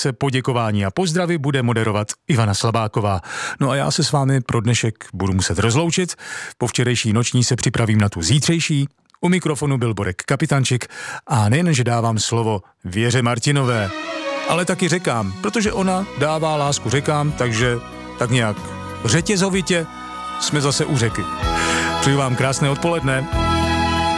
relace Poděkování a pozdravy bude moderovat Ivana Slabáková. No a já se s vámi pro dnešek budu muset rozloučit. Po včerejší noční se připravím na tu zítřejší. U mikrofonu byl Borek Kapitančik a nejen, že dávám slovo Věře Martinové, ale taky řekám, protože ona dává lásku řekám, takže tak nějak řetězovitě jsme zase u řeky. Přeju vám krásné odpoledne.